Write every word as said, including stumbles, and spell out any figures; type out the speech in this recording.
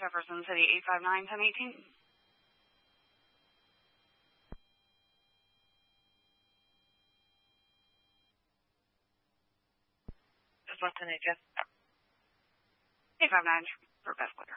Jefferson City, eight five nine, ten eighteen. Just left an H S. eight five nine for Best Clear.